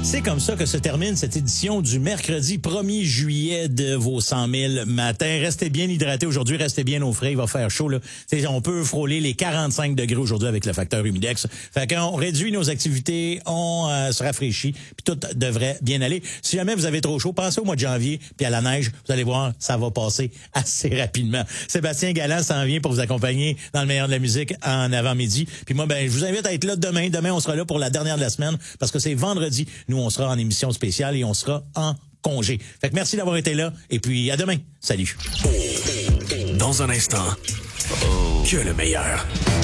C'est comme ça que se termine cette édition du mercredi 1er juillet de vos 100 000 matins. Restez bien hydratés aujourd'hui, restez bien au frais, il va faire chaud là. T'sais, on peut frôler les 45 degrés aujourd'hui avec le facteur humidex. Fait qu'on réduit nos activités, on se rafraîchit, puis tout devrait bien aller. Si jamais vous avez trop chaud, pensez au mois de janvier, puis à la neige, vous allez voir, ça va passer assez rapidement. Sébastien Galland s'en vient pour vous accompagner dans le meilleur de la musique en avant-midi. Puis moi, je vous invite à être là demain. Demain, on sera là pour la dernière de la semaine parce que c'est vendredi. Nous, on sera en émission spéciale et on sera en congé. Fait que merci d'avoir été là et puis à demain. Salut. Dans un instant, que le meilleur.